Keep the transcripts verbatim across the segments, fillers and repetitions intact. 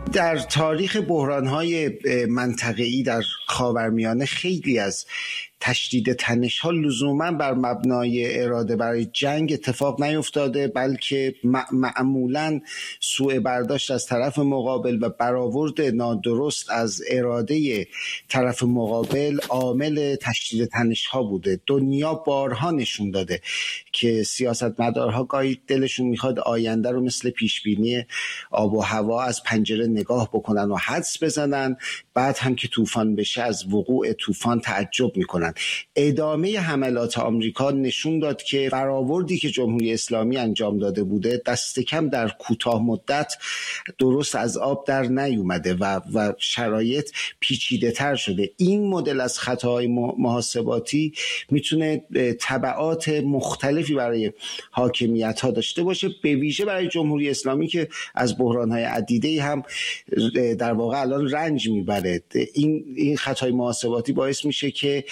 در تاریخ بحران‌های منطقه‌ای در خاورمیانه خیلی از تشدید تنش‌ها لزوما بر مبنای اراده برای جنگ اتفاق نیفتاده، بلکه معمولاً سوء برداشت از طرف مقابل و برآورد نادرست از اراده طرف مقابل عامل تشدید تنش‌ها بوده. دنیا بارها نشون داده که سیاستمدارها گاهی دلشون میخواد آینده رو مثل پیشبینی آب و هوا از پنجره نگاه بکنن و حدس بزنن، بعد هم که طوفان بشه از وقوع طوفان تعجب میکنن. ادامه حملات آمریکا نشون داد که برآوردی که جمهوری اسلامی انجام داده بوده دست کم در کوتاه مدت درست از آب در نیومده و و شرایط پیچیده تر شده. این مدل از خطاهای محاسباتی میتونه تبعات مختلفی برای حاکمیت ها داشته باشه، به ویژه برای جمهوری اسلامی که از بحران های عدیده هم در واقع الان رنج میبره. این این خطای محاسباتی باعث میشه که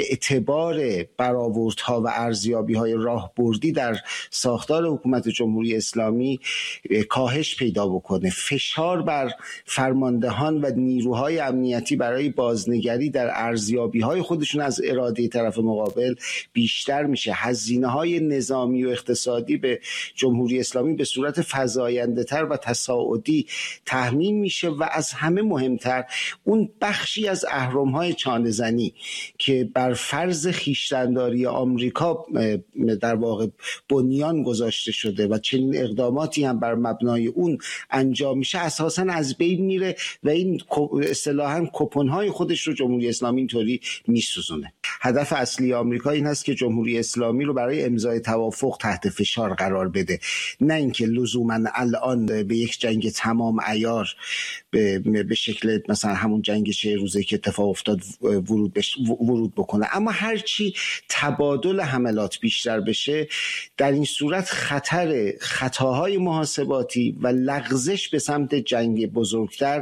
اعتبار برآوردها و ارزیابی‌های راهبردی در ساختار حکومت جمهوری اسلامی کاهش پیدا بکنه. فشار بر فرماندهان و نیروهای امنیتی برای بازنگری در ارزیابی‌های خودشون از اراده طرف مقابل بیشتر میشه. هزینه‌های نظامی و اقتصادی به جمهوری اسلامی به صورت فزاینده‌تر و تصاعدی تحمیل میشه و از همه مهمتر اون بخشی از اهرم‌های چانه‌زنی که بر فرض خویشتن‌داری آمریکا در واقع بنیان گذاشته شده و چنین اقداماتی هم بر مبنای اون انجام میشه اساساً از بین میره و این اصطلاحاً کوپن‌های خودش رو جمهوری اسلامی اینطوری میسوزونه. هدف اصلی آمریکا این هست که جمهوری اسلامی رو برای امضای توافق تحت فشار قرار بده، نه اینکه لزوماً الان به یک جنگ تمام عیار به, به شکل مثلا همون جنگ چه روزه که اتفاق افتاد ورود بش ورود بکنه. اما هرچی تبادل حملات بیشتر بشه در این صورت خطر خطاهای محاسباتی و لغزش به سمت جنگ بزرگتر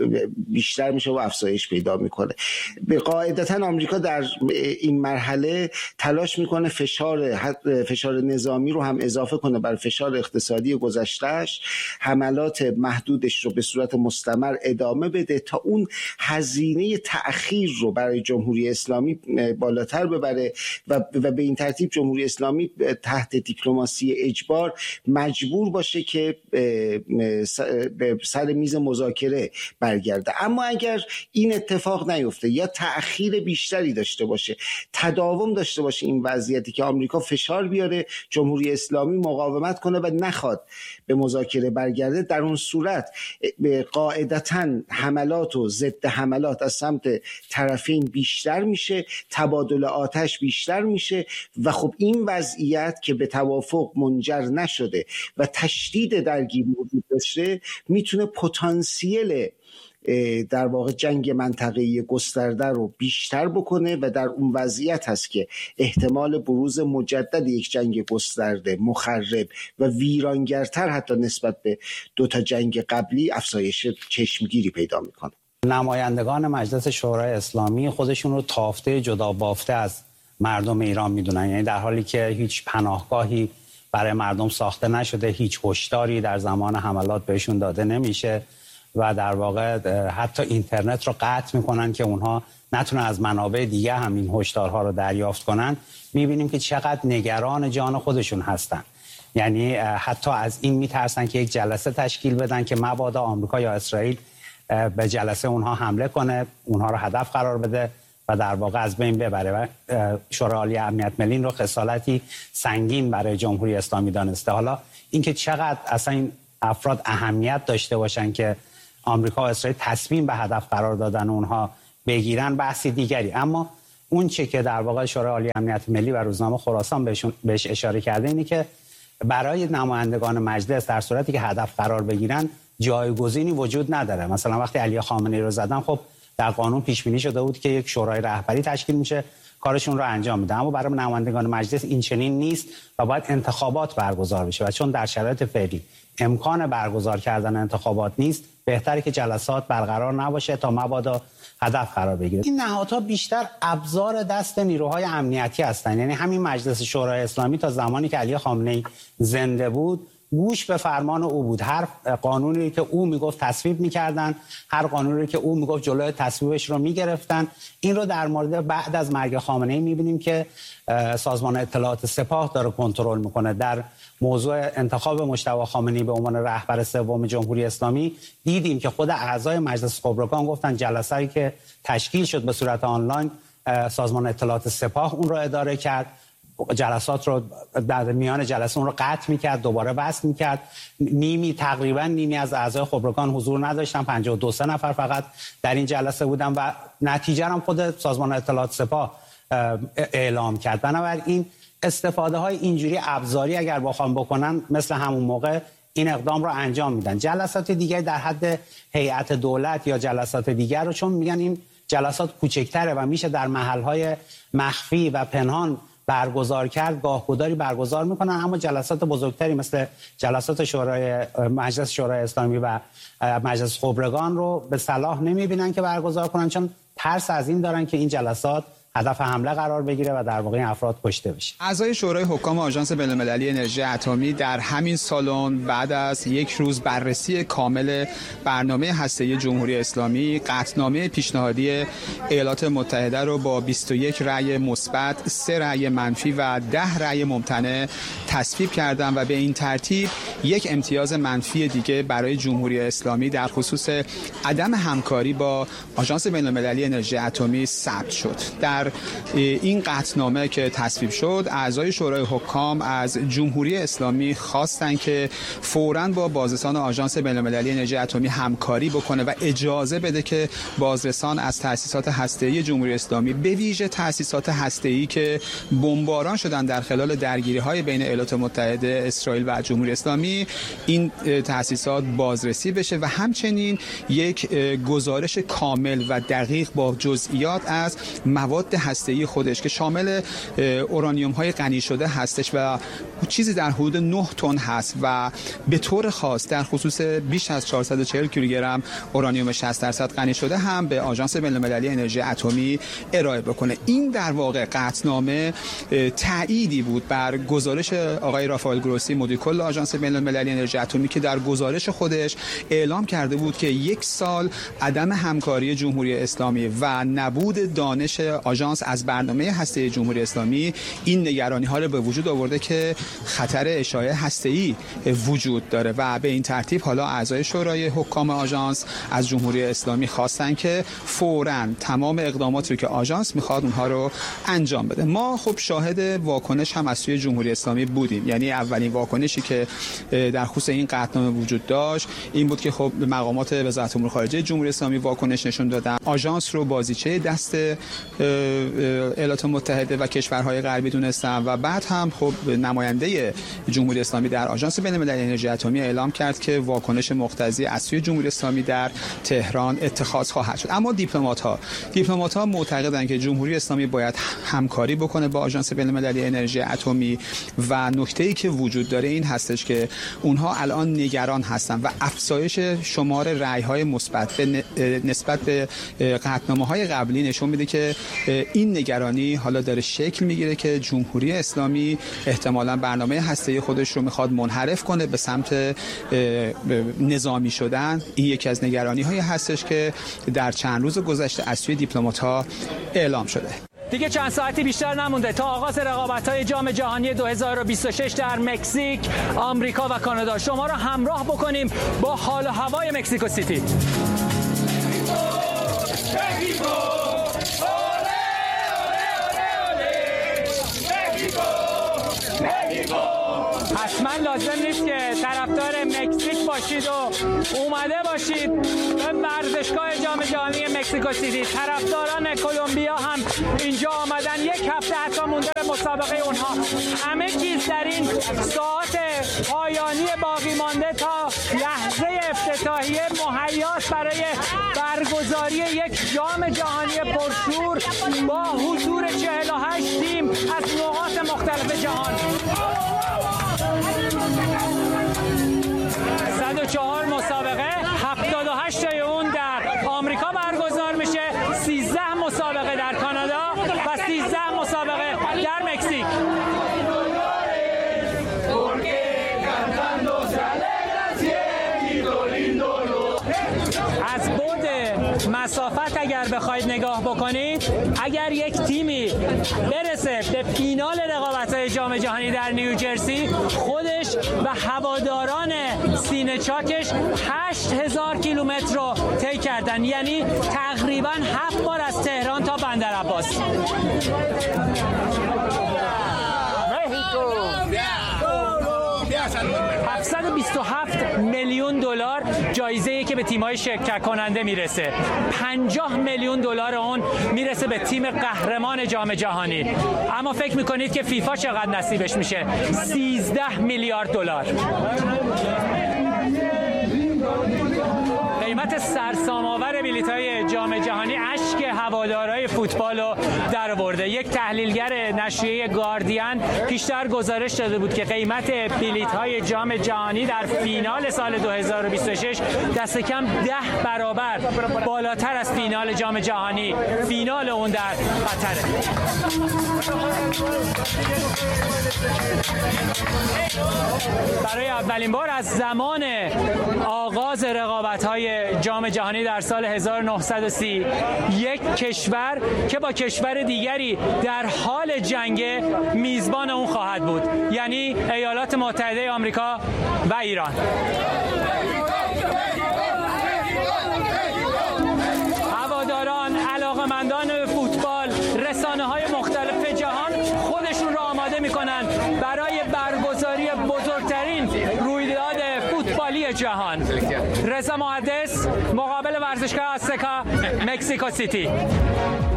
بیشتر میشه و افزایش پیدا میکنه. به قاعدتا آمریکا در این مرحله تلاش میکنه فشار فشار نظامی رو هم اضافه کنه بر فشار اقتصادی گذشتهش، حملات محدودش رو به صورت مستمر ادامه بده تا اون هزینه تأخیر رو برای جمهوری اسلامی بالاتر ببره و به این ترتیب جمهوری اسلامی تحت دیپلماسی اجبار مجبور باشه که به سر میز مذاکره برگرده. اما اگر این اتفاق نیفته یا تأخیر بیشتری داشته باشه، تداوم داشته باشه این وضعیتی که آمریکا فشار بیاره جمهوری اسلامی مقاومت کنه و نخواد به مذاکره برگرده، در اون صورت قاعدتاً حملات و ضد حملات از سمت طرفین بیشتر میشه، تبادل آتش بیشتر میشه و خب این وضعیت که به توافق منجر نشده و تشدید درگیری وجود داشته میتونه پتانسیل در واقع جنگ منطقه‌ای گسترده رو بیشتر بکنه و در اون وضعیت هست که احتمال بروز مجدد یک جنگ گسترده مخرب و ویرانگرتر حتی نسبت به دو تا جنگ قبلی افزایش چشمگیری پیدا میکنه. نمایندگان مجلس شورای اسلامی خودشون رو تافته جدا بافته از مردم ایران میدونن، یعنی در حالی که هیچ پناهگاهی برای مردم ساخته نشده، هیچ هشداری در زمان حملات بهشون داده نمیشه و در واقع حتی اینترنت رو قطع میکنن که اونها نتونن از منابع دیگه هم این هشدارها رو دریافت کنن. میبینیم که چقدر نگران جان خودشون هستن، یعنی حتی از این میترسن که یک جلسه تشکیل بدن که مبادا آمریکا یا اسرائیل به جلسه اونها حمله کنه، اونها رو هدف قرار بده و در واقع از بین ببره. و شورای عالی امنیت ملی رو خسالتی سنگین برای جمهوری اسلامی دانسته. حالا اینکه چقدر اصلا این افراد اهمیت داشته باشن که آمریکا و اسرائیل تصمیم به هدف قرار دادن اونها بگیرن بحثی دیگری، اما اون چه که در واقع شورای عالی امنیت ملی و روزنامه خراسان بهشون بهش اشاره کرده اینه که برای نمایندگان مجلس در صورتی که هدف قرار بگیرن جایگزینی وجود نداره. مثلا وقتی علی خامنه‌ای رو زدن، خب در قانون پیش بینی شده بود که یک شورای رهبری تشکیل میشه کارشون رو انجام میدن، اما برای نمایندگان مجلس این چنین نیست و باید انتخابات برگزار بشه و چون در شرایط فعلی امکان برگزار کردن انتخابات نیست، بهتره که جلسات برقرار نباشه تا مبادا هدف قرار بگیره. این نهادها بیشتر ابزار دست نیروهای امنیتی هستن، یعنی همین مجلس شورای اسلامی تا زمانی که علی خامنه‌ای زنده بود گوش به فرمان او بود. هر قانونی که او میگفت تصویب میکردن، هر قانونی که او میگفت جلوی تصویبش رو میگرفتن. این رو در مورد بعد از مرگ خامنه‌ای میبینیم که سازمان اطلاعات سپاه داره کنترل میکنه. در موضوع انتخاب مجتبی خامنه‌ای به عنوان رهبر سوم جمهوری اسلامی دیدیم که خود اعضای مجلس خبرگان گفتن جلسه‌ای که تشکیل شد به صورت آنلاین سازمان اطلاعات سپاه اون رو اداره کرد، جلسات رو در میان جلسه اون رو قطع میکرد، دوباره وصل میکرد. نیمی تقریبا نیمی از اعضای خبرگان حضور نداشتن، پنجاه و دو سه نفر فقط در این جلسه بودن و نتیجه هم خود سازمان اطلاعات سپاه اعلام کرد. بنابراین استفاده های اینجوری ابزاری اگر بخوام بکنن مثل همون موقع این اقدام رو انجام میدن. جلسات دیگه در حد هیئت دولت یا جلسات دیگر رو چون میگن این جلسات کوچکتره و میشه در محلهای مخفی و پنهان برگزار کرد، گاهگداری برگزار میکنن، اما جلسات بزرگتری مثل جلسات شورای مجلس شورای اسلامی و مجلس خبرگان رو به صلاح نمیبینن که برگزار کنن، چون ترس از این دارن که این جلسات هدف حمله قرار بگیره و در واقع این افراد کشته بشه. اعضای شورای حکام آژانس بین‌المللی انرژی اتمی در همین سالن بعد از یک روز بررسی کامل برنامه هسته‌ای جمهوری اسلامی، قطعنامه پیشنهادی ایالات متحده رو با بیست و یک رأی مثبت، سه رأی منفی و ده رأی ممتنع تصویب کردند و به این ترتیب یک امتیاز منفی دیگه برای جمهوری اسلامی در خصوص عدم همکاری با آژانس بین‌المللی انرژی اتمی ثبت شد. در این قطعنامه که تصویب شد، اعضای شورای حکام از جمهوری اسلامی خواستند که فوراً با بازرسان آژانس بین‌المللی انرژی اتمی همکاری بکنه و اجازه بده که بازرسان از تأسیسات هسته‌ای جمهوری اسلامی، به ویژه تأسیسات هسته‌ای که بمباران شدن در خلال درگیری‌های بین ایالات متحده، اسرائیل و جمهوری اسلامی، این تأسیسات بازرسی بشه و همچنین یک گزارش کامل و دقیق با جزئیات از مواد هسته‌ای خودش که شامل اورانیوم‌های غنی شده هستش و چیزی در حدود نه تن هست و به طور خاص در خصوص بیش از چهارصد و چهل کیلوگرم اورانیوم شصت درصد غنی شده هم به آژانس بین‌المللی انرژی اتمی ارائه بکنه. این در واقع قطعنامه تأییدی بود بر گزارش آقای رافائل گروسی مدیر کل آژانس بین‌المللی انرژی اتمی که در گزارش خودش اعلام کرده بود که یک سال عدم همکاری جمهوری اسلامی و نبود دانش آژانس از برنامه هسته‌ای جمهوری اسلامی این نگرانی‌ها رو به وجود آورده که خطر اشاعه هسته‌ای وجود داره و به این ترتیب حالا اعضای شورای حکام آژانس از جمهوری اسلامی خواستن که فوراً تمام اقداماتی رو که آژانس می‌خواد اونها رو انجام بده. ما خب شاهد واکنش هم از سوی جمهوری اسلامی بودیم، یعنی اولین واکنشی که در خصوص این قطعنامه وجود داشت این بود که خب مقامات وزارت امور خارجه جمهوری اسلامی واکنش نشون دادن، آژانس رو بازیچه دست ایالات متحده و کشورهای غربی دونستن و بعد هم خب نماینده جمهوری اسلامی در آژانس بین‌المللی انرژی اتمی اعلام کرد که واکنش مقتضی از سوی جمهوری اسلامی در تهران اتخاذ خواهد شد. اما دیپلمات‌ها دیپلمات‌ها معتقدند که جمهوری اسلامی باید همکاری بکنه با آژانس بین‌المللی انرژی اتمی و نکته‌ای که وجود داره این هستش که اونها الان نگران هستن و افزایش شمار رأی‌های مثبت به نسبت به قطعنامه‌های قبلی نشون میده که این نگرانی حالا داره شکل میگیره که جمهوری اسلامی احتمالاً برنامه هسته‌ای خودش رو میخواد منحرف کنه به سمت نظامی شدن. این یکی از نگرانی‌های هستش که در چند روز گذشته از سوی دیپلمات‌ها اعلام شده. دیگه چند ساعتی بیشتر نمونده تا آغاز رقابت‌های جام جهانی دو هزار و بیست و شش در مکزیک، آمریکا و کانادا. شما را همراه بکنیم با حال و هوای مکزیکو سیتی. حتما لازم نیست که طرفدار مکزیک باشید و اومده باشید به ورزشگاه جام جهانی مکزیکو سیتی. طرفداران کلمبیا هم اینجا آمدن، یک هفته حتی مونده به مسابقه اونها. همه چیز در این ساعت پایانی باقی مانده تا لحظه افتتاحیه مهیاست برای برگزاری یک جام جهانی پرشور با حضور چهل و هشت تیم از نقاط مختلف جهان. صد و چهار مسابقه، هفتاد و هشت تای اون در آمریکا برگزار میشه، سیزده مسابقه در کانادا و سیزده مسابقه در مکزیک. از بعد مسافت اگر بخواید نگاه بکنید، اگر یک تیمی برسه به فینال رقابت‌های جام جهانی در نیوجرسی، خودش و هواداران سینه چاکش هشت هزار کیلومتر رو طی کردن، یعنی تقریباً هفت بار از تهران تا بندرعباس. هفتصد و بیست و هفت میلیون دلار جایزه‌ای که به تیم‌های شرکت کننده میرسه. پنجاه میلیون دلار اون میرسه به تیم قهرمان جام جهانی. اما فکر میکنید که فیفا چقدر نصیبش میشه؟ سیزده میلیارد دلار. قیمت سرسام‌آور بلیط‌های جام جهانی اشک هوادارهای فوتبال رو درآورده. یک تحلیلگر نشریه گاردین پیشتر گزارش داده بود که قیمت بلیط‌های جام جهانی در فینال سال دو هزار و بیست و شش دست کم ده برابر بالاتر از فینال جام جهانی، فینال اون در قطره. برای اولین بار از زمان آغاز رقابت‌های جام جهانی در سال هزار و نهصد و سی، یک کشور که با کشور دیگری در حال جنگ میزبان اون خواهد بود، یعنی ایالات متحده آمریکا و ایران. هواداران، علاقه‌مندان فوتبال، رسانه‌های مختلف جهان خودشون رو آماده می‌کنن برای برگزاری بزرگترین رویداد فوتبالی جهان. رضا محدث، مقابل ورزشگاه آزتکا، مکزیکو سیتی.